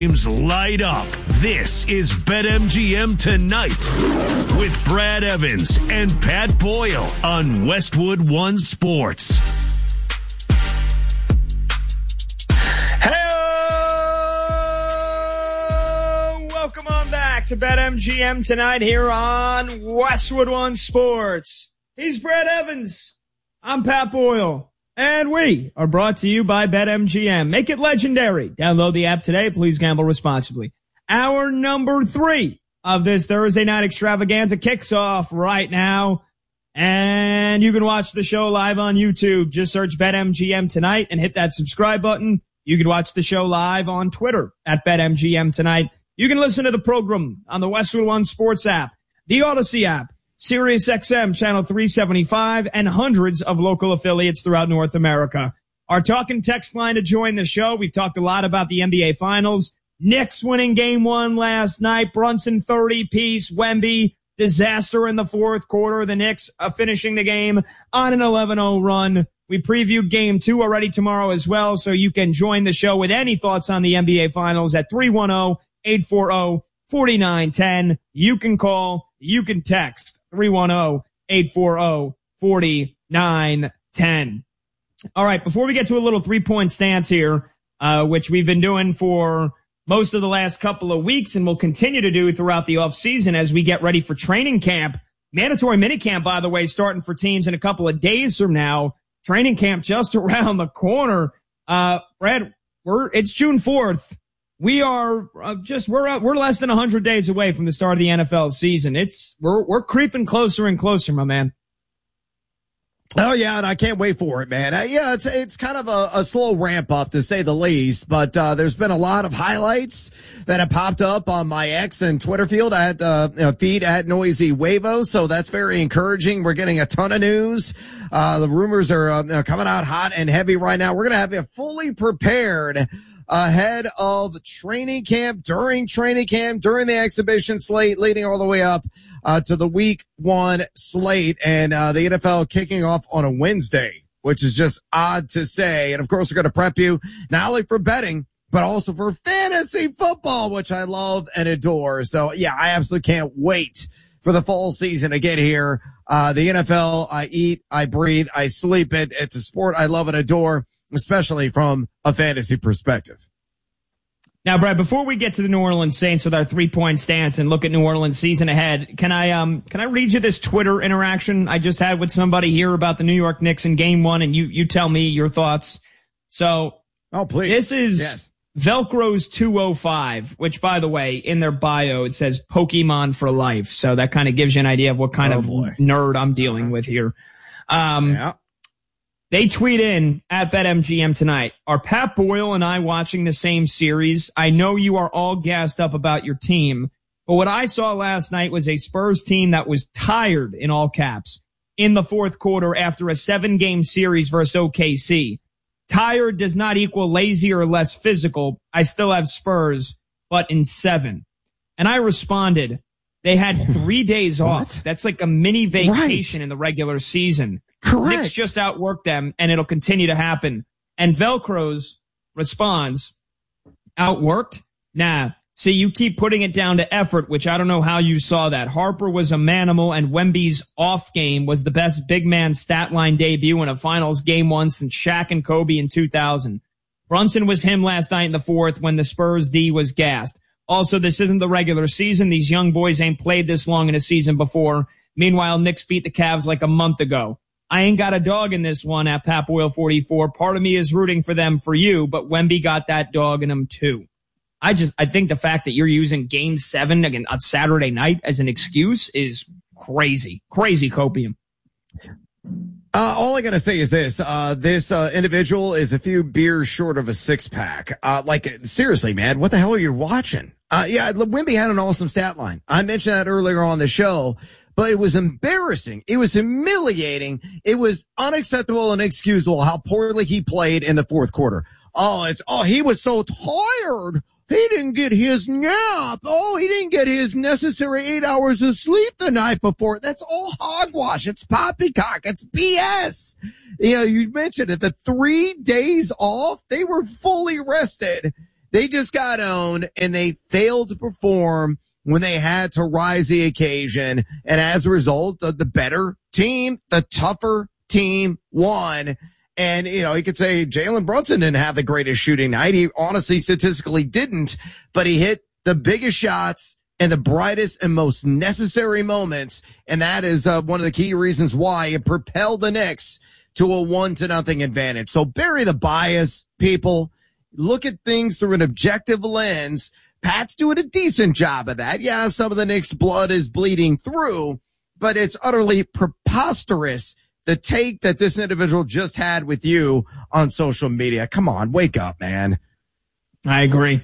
Games light up. This is BetMGM Tonight with Brad Evans and Pat Boyle on Westwood One Sports. Hey, welcome on back to BetMGM Tonight here on Westwood One Sports. He's Brad Evans. I'm Pat Boyle. And we are brought to you by BetMGM. Make it legendary. Download the app today. Please gamble responsibly. Hour number 3 of this Thursday night extravaganza kicks off right now. And you can watch the show live on YouTube. Just search BetMGM Tonight and hit that subscribe button. You can watch the show live on Twitter at BetMGM Tonight. You can listen to the program on the Westwood One Sports app, the Odyssey app, Sirius XM channel 375, and hundreds of local affiliates throughout North America. Our talk and text line to join the show. We've talked a lot about the NBA Finals. Knicks winning game 1 last night. Brunson 30-piece. Wemby disaster in the fourth quarter. The Knicks finishing the game on an 11-0 run. We previewed game 2 already tomorrow as well, so you can join the show with any thoughts on the NBA Finals at 310-840-4910. You can call, you can text. 310-840-4910. All right, before we get to a little three-point stance here, which we've been doing for most of the last couple of weeks and will continue to do throughout the offseason as we get ready for training camp. Mandatory minicamp, by the way, starting for teams in a couple of days from now. Training camp just around the corner. Brad, it's June 4th. We are we're less than 100 days away from the start of the NFL season. We're creeping closer and closer, my man. Oh yeah, and I can't wait for it, man. It's kind of a slow ramp up to say the least, but there's been a lot of highlights that have popped up on my X and Twitter feed at Noisy Wavo, so that's very encouraging. We're getting a ton of news. The rumors are coming out hot and heavy right now. We're gonna have it fully prepared ahead of training camp, during the exhibition slate, leading all the way up to the week 1 slate, and the NFL kicking off on a Wednesday, which is just odd to say. And of course, we're going to prep you not only for betting, but also for fantasy football, which I love and adore. So yeah, I absolutely can't wait for the fall season to get here. The NFL, I eat, I breathe, I sleep it. It's a sport I love and adore, especially from a fantasy perspective. Now, Brad, before we get to the New Orleans Saints with our three-point stance and look at New Orleans season ahead, can I read you this Twitter interaction I just had with somebody here about the New York Knicks in game 1, and you tell me your thoughts. So, oh, please. This is Velcro's 205, which, by the way, in their bio, it says Pokemon for life. So that kind of gives you an idea of what kind of nerd I'm dealing with here. Yeah. They tweet in at BetMGM Tonight. Are Pat Boyle and I watching the same series? I know you are all gassed up about your team, but what I saw last night was a Spurs team that was tired, in all caps, in the fourth quarter after a 7-game series versus OKC. Tired does not equal lazy or less physical. I still have Spurs, but in 7. And I responded, they had 3 days off. That's like a mini vacation in the regular season. Correct. Knicks just outworked them, and it'll continue to happen. And Velcro's responds, outworked? Nah. See, you keep putting it down to effort, which I don't know how you saw that. Harper was a manimal, and Wemby's off game was the best big man stat line debut in a finals game 1 since Shaq and Kobe in 2000. Brunson was him last night in the fourth when the Spurs D was gassed. Also, this isn't the regular season. These young boys ain't played this long in a season before. Meanwhile, Knicks beat the Cavs like a month ago. I ain't got a dog in this one at Pat Boyle 44. Part of me is rooting for them for you, but Wemby got that dog in him too. I think the fact that you're using game 7 again on Saturday night as an excuse is crazy. Crazy copium. All I gotta say is this, this individual is a few beers short of a 6-pack. Seriously, man, what the hell are you watching? Wemby had an awesome stat line. I mentioned that earlier on the show, but it was embarrassing. It was humiliating. It was unacceptable and inexcusable how poorly he played in the fourth quarter. He was so tired. He didn't get his nap. He didn't get his necessary 8 hours of sleep the night before. That's all hogwash. It's poppycock. It's BS. You mentioned it. The 3 days off, they were fully rested. They just got owned and they failed to perform when they had to rise the occasion. And as a result, the better team, the tougher team won. And, you could say Jalen Brunson didn't have the greatest shooting night. He honestly statistically didn't, but he hit the biggest shots and the brightest and most necessary moments. And that is one of the key reasons why it propelled the Knicks to a 1-0 advantage. So bury the bias, people. Look at things through an objective lens. Pat's doing a decent job of that. Yeah, some of the Knicks' blood is bleeding through, but it's utterly preposterous, the take that this individual just had with you on social media. Come on, wake up, man. I agree.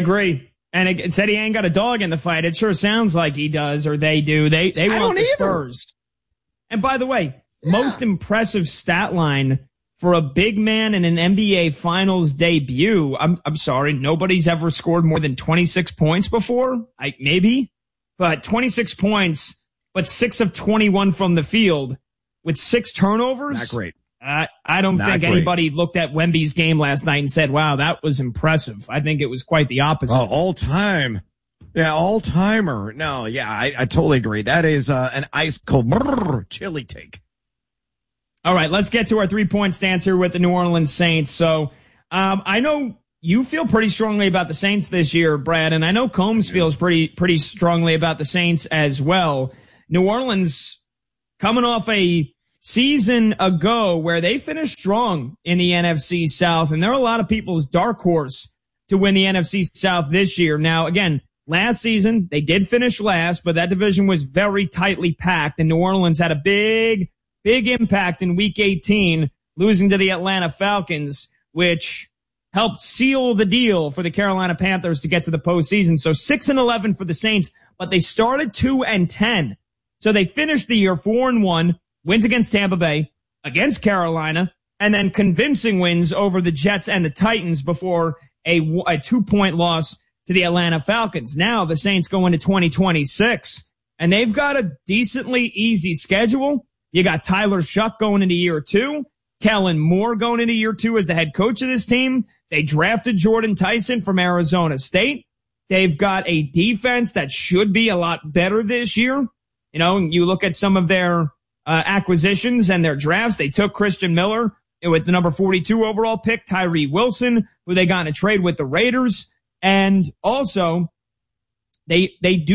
And it said he ain't got a dog in the fight. It sure sounds like he does, or they do. They want the Spurs. And by the way, most impressive stat line for a big man in an NBA Finals debut. I'm sorry, nobody's ever scored more than 26 points before. Maybe, but 26 points, but 6 of 21 from the field with 6 turnovers. Not great. I don't think anybody looked at Wemby's game last night and said, wow, that was impressive. I think it was quite the opposite. Oh, all time. Yeah, all timer. No, yeah, I totally agree. That is an ice cold chilly take. All right, let's get to our 3-point stance here with the New Orleans Saints. So I know you feel pretty strongly about the Saints this year, Brad, and I know Combs feels pretty strongly about the Saints as well. New Orleans coming off a season ago where they finished strong in the NFC South, and there are a lot of people's dark horse to win the NFC South this year. Now, again, last season they did finish last, but that division was very tightly packed, and New Orleans had a big impact in Week 18, losing to the Atlanta Falcons, which helped seal the deal for the Carolina Panthers to get to the postseason. So 6-11 for the Saints, but they started 2-10. So they finished the year 4-1, wins against Tampa Bay, against Carolina, and then convincing wins over the Jets and the Titans before a 2-point loss to the Atlanta Falcons. Now the Saints go into 2026, and they've got a decently easy schedule. You got Tyler Shuck going into year 2, Kellen Moore going into year 2 as the head coach of this team. They drafted Jordan Tyson from Arizona State. They've got a defense that should be a lot better this year. You look at some of their acquisitions and their drafts. They took Christian Miller with the number 42 overall pick, Tyree Wilson, who they got in a trade with the Raiders. And also, they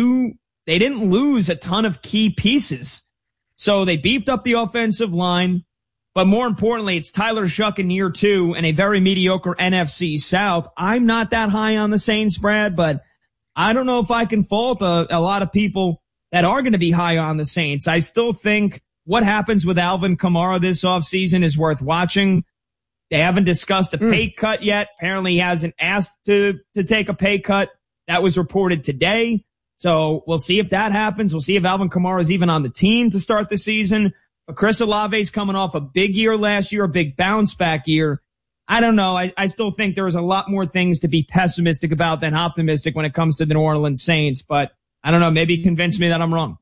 didn't lose a ton of key pieces. So they beefed up the offensive line, but more importantly, it's Tyler Shuck in year 2 and a very mediocre NFC South. I'm not that high on the Saints, Brad, but I don't know if I can fault a lot of people that are going to be high on the Saints. I still think what happens with Alvin Kamara this offseason is worth watching. They haven't discussed a pay cut yet. Apparently he hasn't asked to take a pay cut. That was reported today. So we'll see if that happens. We'll see if Alvin Kamara is even on the team to start the season. But Chris Olave's coming off a big year last year, a big bounce back year. I don't know. I still think there's a lot more things to be pessimistic about than optimistic when it comes to the New Orleans Saints. But I don't know. Maybe convince me that I'm wrong.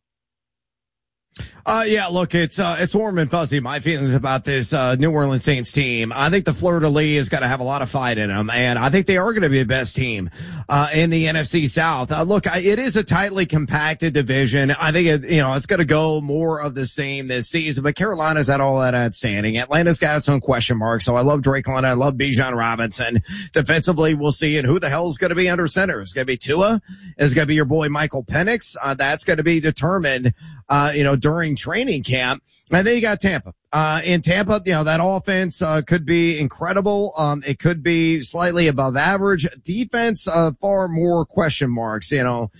Yeah, look, it's warm and fuzzy. My feelings about this, New Orleans Saints team. I think the Fleur-de-Lis is going to have a lot of fight in them, and I think they are going to be the best team, in the NFC South. Look, it is a tightly compacted division. I think it's going to go more of the same this season, but Carolina's had all that outstanding. Atlanta's got some question marks, so I love Drake London. I love Bijan Robinson. Defensively, we'll see, and who the hell is going to be under center? Is it going to be Tua? Is it going to be your boy Michael Penix? That's going to be determined, during training camp. And then you got Tampa. In Tampa, that offense, could be incredible. It could be slightly above average. Defense, far more question marks,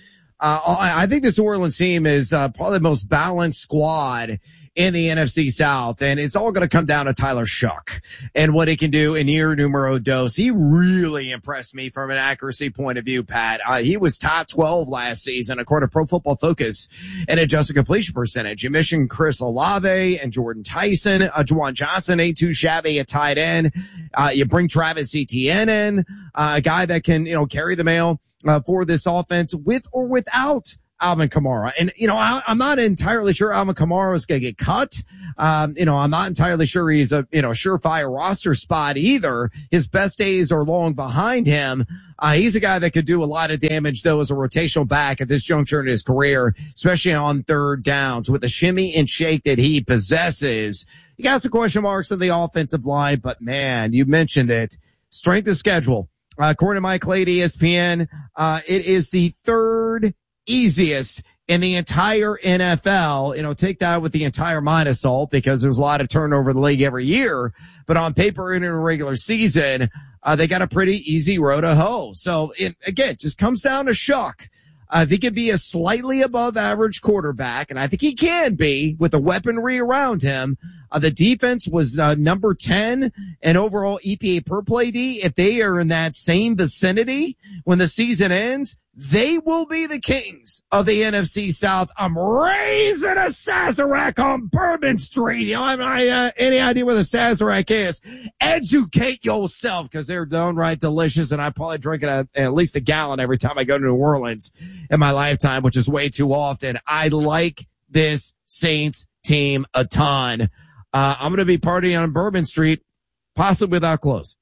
I think this New Orleans team is, probably the most balanced squad in the NFC South, and it's all going to come down to Tyler Shuck and what he can do in year numero dos. He really impressed me from an accuracy point of view, Pat. He was top 12 last season, according to Pro Football Focus, and adjusted completion percentage. You mentioned Chris Olave and Jordan Tyson, Juwan Johnson, A2 Shabby at tight end. You bring Travis Etienne in, a guy that can, carry the mail, for this offense with or without Alvin Kamara. And, I'm not entirely sure Alvin Kamara is going to get cut. I'm not entirely sure he's a, surefire roster spot either. His best days are long behind him. He's a guy that could do a lot of damage, though, as a rotational back at this juncture in his career, especially on third downs. With the shimmy and shake that he possesses, you got some question marks on the offensive line, but man, you mentioned it. Strength of schedule. According to Mike Clay, ESPN, it is the third easiest in the entire NFL. Take that with the entire minus salt because there's a lot of turnover in the league every year. But on paper in a regular season, they got a pretty easy road to hoe. So again, just comes down to Shough. If he could be a slightly above average quarterback, and I think he can be with the weaponry around him. The defense was number 10 in overall EPA per play D. If they are in that same vicinity when the season ends, they will be the kings of the NFC South. I'm raising a Sazerac on Bourbon Street. Any idea where the Sazerac is? Educate yourself because they're downright delicious, and I probably drink it at least a gallon every time I go to New Orleans in my lifetime, which is way too often. I like this Saints team a ton. I'm going to be partying on Bourbon Street, possibly without clothes.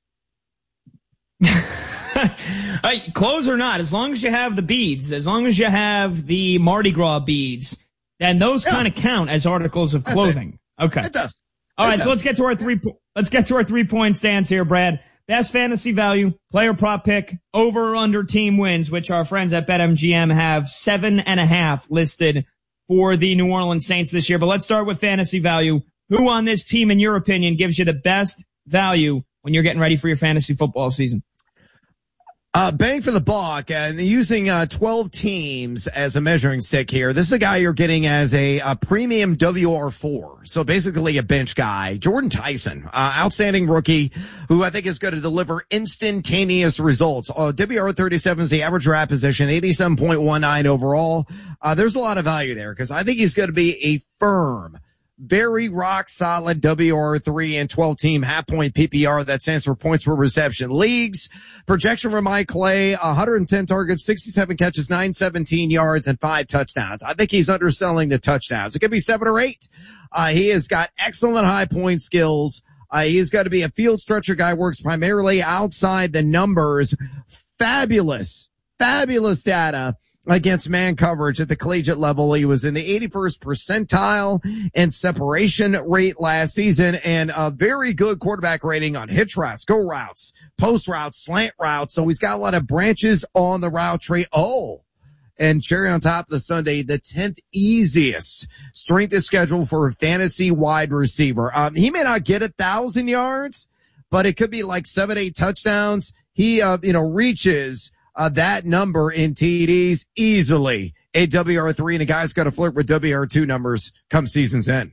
Clothes or not, as long as you have the beads, as long as you have the Mardi Gras beads, then those kind of count as articles of clothing. Okay. It does. All right, so let's get to our 3-point stance here, Brad. Best fantasy value, player prop pick, over or under team wins, which our friends at BetMGM have 7.5 listed for the New Orleans Saints this year. But let's start with fantasy value. Who on this team, in your opinion, gives you the best value when you're getting ready for your fantasy football season? Bang for the buck, and using 12 teams as a measuring stick here. This is a guy you're getting as a premium WR4, so basically a bench guy. Jordan Tyson, outstanding rookie, who I think is going to deliver instantaneous results. WR37 is the average draft position, 87.19 overall. There's a lot of value there because I think he's going to be a firm, very rock solid WR3 and 12 team half point PPR. That stands for points per reception leagues. Projection for Mike Clay, 110 targets, 67 catches, 917 yards and 5 touchdowns. I think he's underselling the touchdowns. It could be 7 or 8. He has got excellent high point skills. He's got to be a field stretcher guy, works primarily outside the numbers. Fabulous data against man coverage at the collegiate level. He was in the 81st percentile in separation rate last season, and a very good quarterback rating on hitch routes, go routes, post routes, slant routes. So he's got a lot of branches on the route tree. And cherry on top of the sundae, the 10th easiest strength of schedule for a fantasy wide receiver. He may not get 1,000 yards, but it could be like 7-8 touchdowns. He, reaches that number in TDs easily. A WR3, and a guy's got to flirt with WR2 numbers come season's end.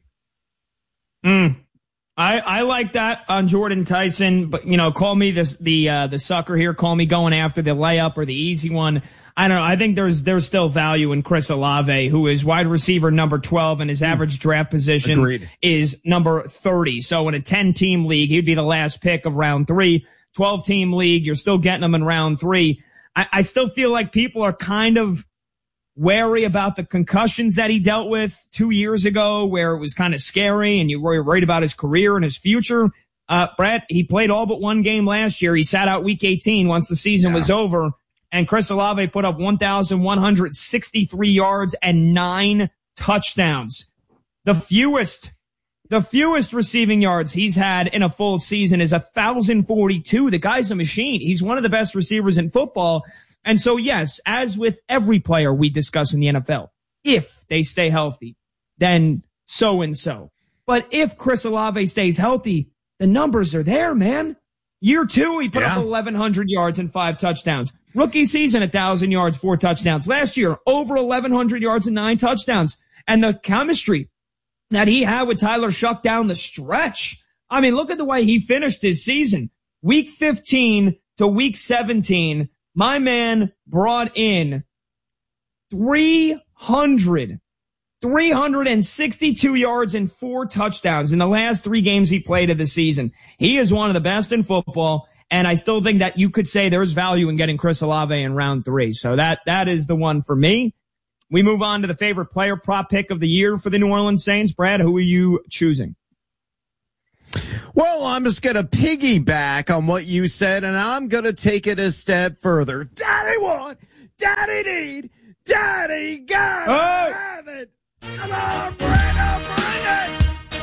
I like that on Jordan Tyson, but call me the sucker here. Call me going after the layup or the easy one. I don't know. I think there's still value in Chris Olave, who is wide receiver number 12, and his average draft position is number 30. So in a 10-team league, he'd be the last pick of round 3. 12-team league, you're still getting him in round 3. I still feel like people are kind of wary about the concussions that he dealt with 2 years ago, where it was kind of scary and you were worried about his career and his future. Brett, he played all but one game last year. He sat out week 18 once the season was over, and Chris Olave put up 1,163 yards and 9 touchdowns. The fewest receiving yards he's had in a full season is 1,042. The guy's a machine. He's one of the best receivers in football. And so, yes, as with every player we discuss in the NFL, if they stay healthy, then so-and-so. But if Chris Olave stays healthy, the numbers are there, man. Year 2, he put up 1,100 yards and 5 touchdowns. Rookie season, 1,000 yards, 4 touchdowns. Last year, over 1,100 yards and 9 touchdowns. And the chemistry that he had with Tyler Shough down the stretch. I mean, look at the way he finished his season. Week 15 to week 17, my man brought in 362 yards and 4 touchdowns in the last 3 games he played of the season. He is one of the best in football, and I still think that you could say there's value in getting Chris Olave in round 3. So that is the one for me. We move on to the favorite player prop pick of the year for the New Orleans Saints. Brad, who are you choosing? Well, I'm just going to piggyback on what you said, and I'm going to take it a step further. Daddy want, daddy need, daddy gotta have it. Come on, bring it.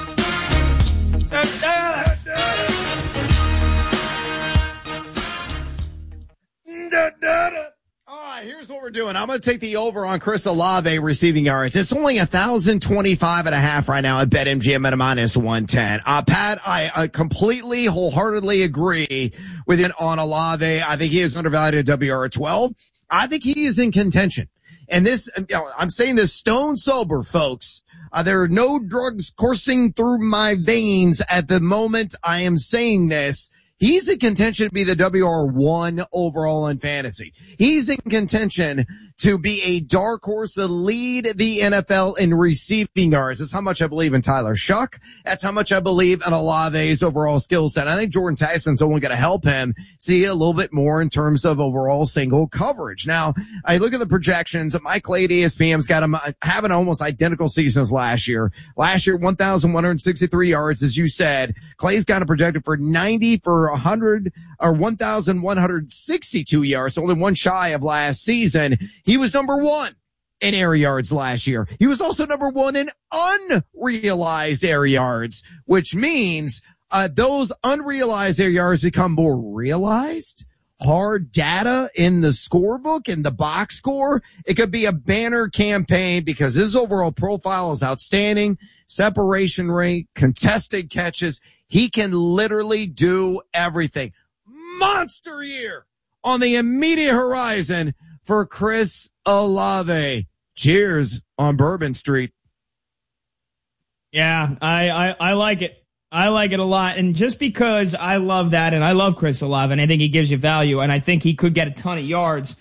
All right, here's what we're doing. I'm going to take the over on Chris Olave receiving yards. It's only 1,025.5 right now at BetMGM at a -110. Pat, I completely, wholeheartedly agree with you on Olave. I think he is undervalued at WR 12. I think he is in contention. And this, I'm saying this stone sober, folks. There are no drugs coursing through my veins at the moment I am saying this. He's in contention to be the WR1 overall in fantasy. He's in contention to be a dark horse to lead the NFL in receiving yards. That's how much I believe in Tyler Shuck. That's how much I believe in Olave's overall skill set. I think Jordan Tyson's only going to help him see a little bit more in terms of overall single coverage. Now, I look at the projections. Mike Clay at ESPN's got him having almost identical seasons last year. Last year, 1,163 yards, as you said. Clay's got him projected for 90 for 100 or 1,162 yards, so only one shy of last season. He was number one in air yards last year. He was also number one in unrealized air yards, which means those unrealized air yards become more realized. Hard data in the scorebook, in the box score. It could be a banner campaign because his overall profile is outstanding. Separation rate, contested catches. He can literally do everything. Monster year on the immediate horizon for Chris Olave. Cheers on Bourbon Street. Yeah, I like it. I like it a lot. And just because I love that, and I love Chris Olave, and I think he gives you value, and I think he could get a ton of yards,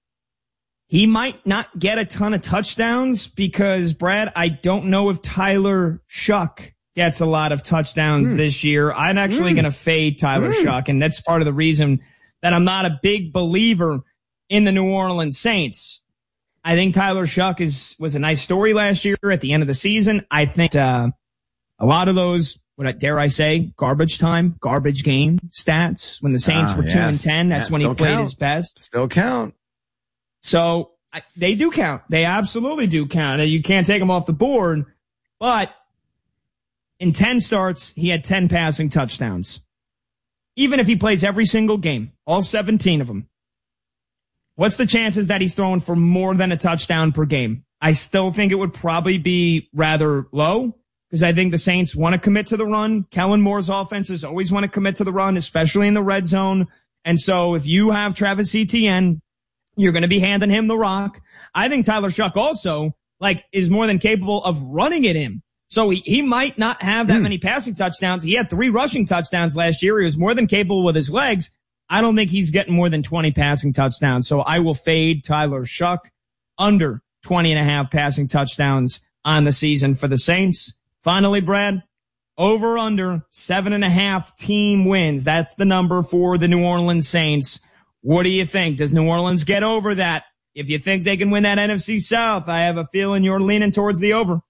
he might not get a ton of touchdowns because, Brad, I don't know if Tyler Shuck gets a lot of touchdowns this year. I'm actually going to fade Tyler Shuck, and that's part of the reason that I'm not a big believer in the New Orleans Saints. I think Tyler Shuck was a nice story last year at the end of the season. I think a lot of those, dare I say, garbage time, garbage game stats when the Saints were 2-10, that's when he played his best. Still count. So they do count. They absolutely do count. You can't take them off the board, but in 10 starts, he had 10 passing touchdowns. Even if he plays every single game, all 17 of them, what's the chances that he's throwing for more than a touchdown per game? I still think it would probably be rather low because I think the Saints want to commit to the run. Kellen Moore's offenses always want to commit to the run, especially in the red zone. And so if you have Travis Etienne, you're going to be handing him the rock. I think Tyler Shuck also is more than capable of running at him. So he might not have that many passing touchdowns. He had 3 rushing touchdowns last year. He was more than capable with his legs. I don't think he's getting more than 20 passing touchdowns. So I will fade Tyler Shuck under 20.5 passing touchdowns on the season for the Saints. Finally, Brad, over under 7.5 team wins. That's the number for the New Orleans Saints. What do you think? Does New Orleans get over that? If you think they can win that NFC South, I have a feeling you're leaning towards the over.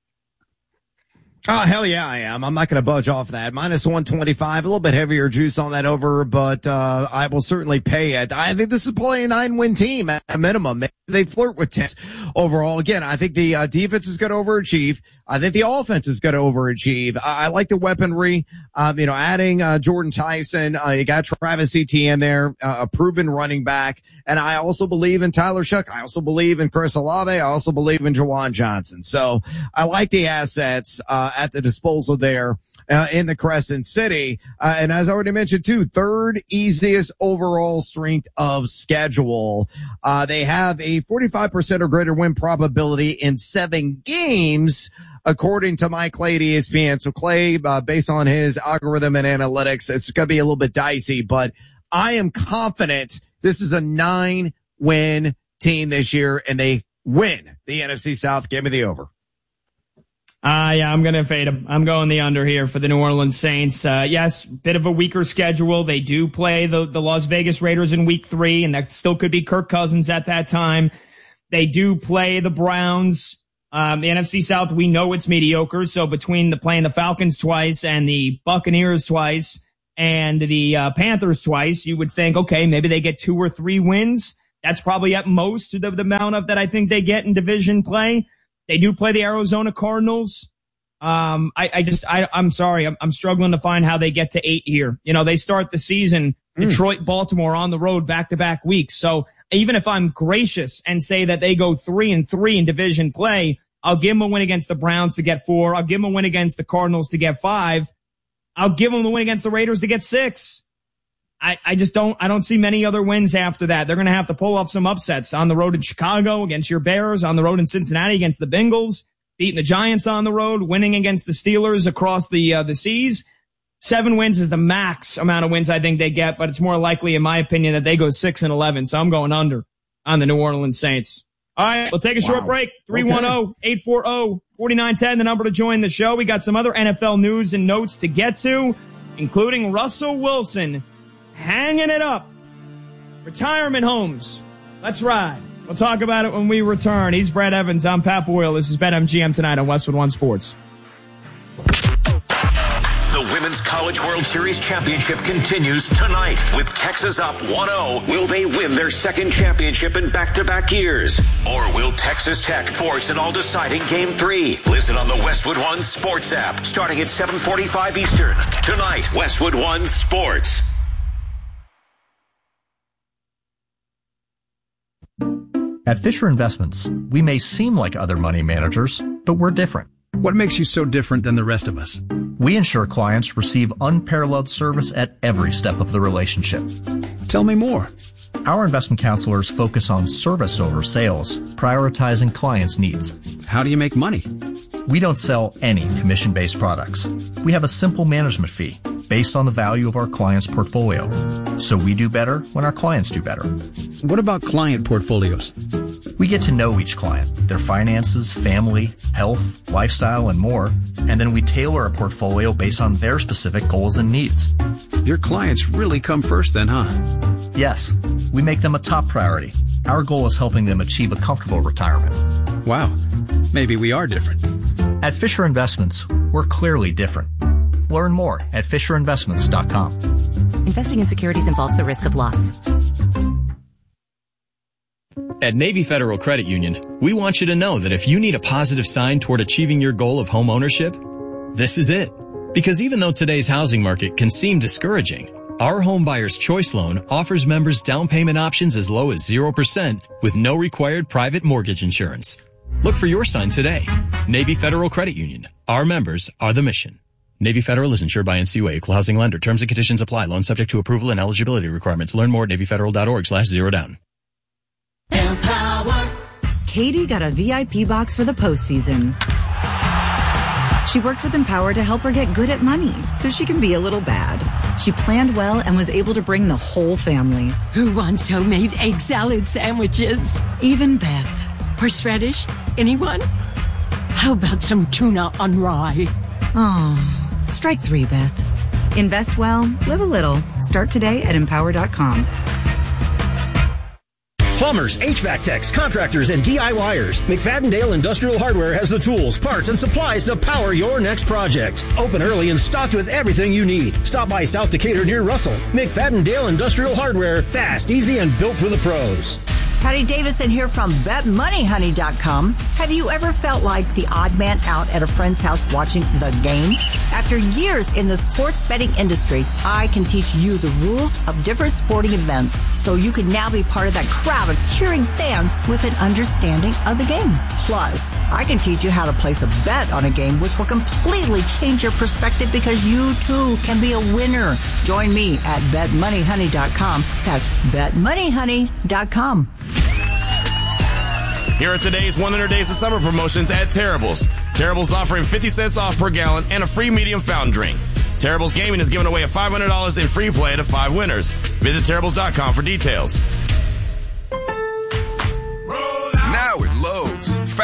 Oh, hell yeah, I am. I'm not going to budge off that. -125, a little bit heavier juice on that over, but I will certainly pay it. I think this is probably a 9-win team at a minimum. Maybe they flirt with 10 overall. Again, I think the defense is going to overachieve. I think the offense is going to overachieve. I like the weaponry. Adding Jordan Tyson. You got Travis Etienne there, a proven running back. And I also believe in Tyler Shuck. I also believe in Chris Olave. I also believe in Juwan Johnson. So I like the assets at the disposal there in the Crescent City. And as I already mentioned too, 3rd easiest overall strength of schedule. They have a 45% or greater win probability in 7 games, according to Mike Clay at ESPN. So Clay, based on his algorithm and analytics, it's going to be a little bit dicey, but I am confident this is a 9-win team this year and they win the NFC South. Give me the over. Yeah, I'm going to fade them. I'm going the under here for the New Orleans Saints. Yes, bit of a weaker schedule. They do play the Las Vegas Raiders in week 3, and that still could be Kirk Cousins at that time. They do play the Browns. The NFC South, we know it's mediocre. So between playing the Falcons twice and the Buccaneers twice and the Panthers twice, you would think, okay, maybe they get 2 or 3 wins. That's probably at most the amount of that I think they get in division play. They do play the Arizona Cardinals. I'm sorry. I'm struggling to find how they get to 8 here. You know, they start the season, Detroit, Baltimore on the road back-to-back weeks. So even if I'm gracious and say that they go 3-3 in division play, I'll give them a win against the Browns to get 4. I'll give them a win against the Cardinals to get 5. I'll give them a win against the Raiders to get 6. I don't see many other wins after that. They're going to have to pull off some upsets on the road in Chicago against your Bears, on the road in Cincinnati against the Bengals, beating the Giants on the road, winning against the Steelers across the seas. 7 wins is the max amount of wins I think they get, but it's more likely, in my opinion, that they go 6-11. So I'm going under on the New Orleans Saints. All right, we'll take a short break. 310-840-4910, the number to join the show. We got some other NFL news and notes to get to, including Russell Wilson hanging it up. Retirement homes. Let's ride. We'll talk about it when we return. He's Brad Evans. I'm Pat Boyle. This is BetMGM tonight on Westwood One Sports. The Women's College World Series Championship continues tonight with Texas up 1-0. Will they win their second championship in back-to-back years? Or will Texas Tech force an all-deciding Game 3? Listen on the Westwood One Sports app starting at 7:45 Eastern. Tonight, Westwood One Sports. At Fisher Investments, we may seem like other money managers, but we're different. What makes you so different than the rest of us? We ensure clients receive unparalleled service at every step of the relationship. Tell me more. Our investment counselors focus on service over sales, prioritizing clients' needs. How do you make money? We don't sell any commission-based products. We have a simple management fee based on the value of our client's portfolio. So we do better when our clients do better. What about client portfolios? We get to know each client, their finances, family, health, lifestyle, and more, and then we tailor a portfolio based on their specific goals and needs. Your clients really come first then, huh? Yes, we make them a top priority. Our goal is helping them achieve a comfortable retirement. Wow, maybe we are different. At Fisher Investments, we're clearly different. Learn more at FisherInvestments.com. Investing in securities involves the risk of loss. At Navy Federal Credit Union, we want you to know that if you need a positive sign toward achieving your goal of home ownership, this is it. Because even though today's housing market can seem discouraging, our Home Buyer's Choice Loan offers members down payment options as low as 0% with no required private mortgage insurance. Look for your sign today. Navy Federal Credit Union. Our members are the mission. Navy Federal is insured by NCUA, Equal Housing Lender. Terms and conditions apply. Loan subject to approval and eligibility requirements. Learn more at NavyFederal.org/zerodown. Empower. Katie got a VIP box for the postseason. She worked with Empower to help her get good at money so she can be a little bad. She planned well and was able to bring the whole family. Who wants homemade egg salad sandwiches? Even Beth. Horseradish? Anyone? How about some tuna on rye? Oh, strike 3, Beth. Invest well, live a little. Start today at Empower.com. Plumbers, HVAC techs, contractors, and DIYers. McFadden-Dale Industrial Hardware has the tools, parts, and supplies to power your next project. Open early and stocked with everything you need. Stop by South Decatur near Russell. McFadden-Dale Industrial Hardware. Fast, easy, and built for the pros. Patty Davidson here from BetMoneyHoney.com. Have you ever felt like the odd man out at a friend's house watching the game? After years in the sports betting industry, I can teach you the rules of different sporting events so you can now be part of that crowd of cheering fans with an understanding of the game. Plus, I can teach you how to place a bet on a game which will completely change your perspective because you too can be a winner. Join me at BetMoneyHoney.com. That's BetMoneyHoney.com. Here are today's 100 Days of Summer promotions at Terrible's. Terrible's offering 50 cents off per gallon and a free medium fountain drink. Terrible's Gaming is giving away $500 in free play to 5 winners. Visit Terrible's.com for details. Now at Lowe's, fast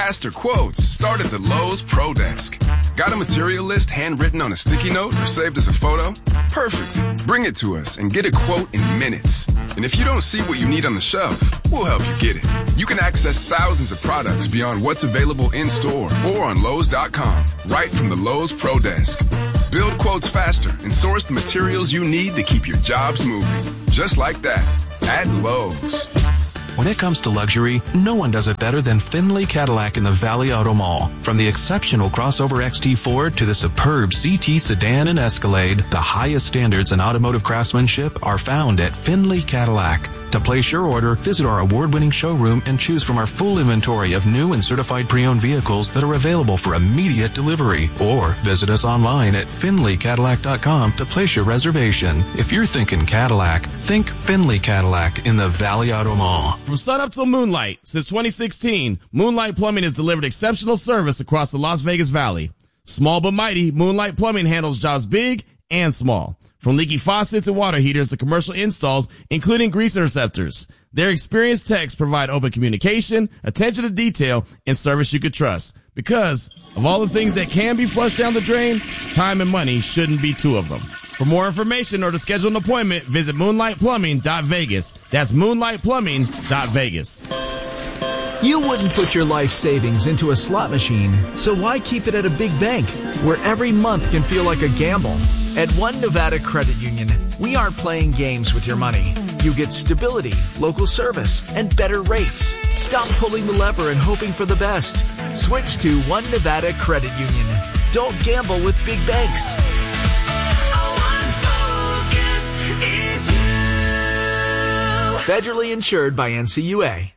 Faster quotes start at the Lowe's Pro Desk. Got a material list handwritten on a sticky note or saved as a photo? Perfect. Bring it to us and get a quote in minutes. And if you don't see what you need on the shelf, we'll help you get it. You can access thousands of products beyond what's available in store or on Lowe's.com, right from the Lowe's Pro Desk. Build quotes faster and source the materials you need to keep your jobs moving. Just like that, at Lowe's. When it comes to luxury, no one does it better than Findlay Cadillac in the Valley Auto Mall. From the exceptional crossover XT4 to the superb CT sedan and Escalade, the highest standards in automotive craftsmanship are found at Findlay Cadillac. To place your order, visit our award-winning showroom and choose from our full inventory of new and certified pre-owned vehicles that are available for immediate delivery. Or visit us online at FindlayCadillac.com to place your reservation. If you're thinking Cadillac, think Findlay Cadillac in the Valley Auto Mall. From sunup till moonlight, since 2016, Moonlight Plumbing has delivered exceptional service across the Las Vegas Valley. Small but mighty, Moonlight Plumbing handles jobs big and small. From leaky faucets and water heaters to commercial installs, including grease interceptors. Their experienced techs provide open communication, attention to detail, and service you could trust. Because of all the things that can be flushed down the drain, time and money shouldn't be two of them. For more information or to schedule an appointment, visit moonlightplumbing.vegas. That's moonlightplumbing.vegas. You wouldn't put your life savings into a slot machine, so why keep it at a big bank where every month can feel like a gamble? At One Nevada Credit Union, we aren't playing games with your money. You get stability, local service, and better rates. Stop pulling the lever and hoping for the best. Switch to One Nevada Credit Union. Don't gamble with big banks. Federally insured by NCUA.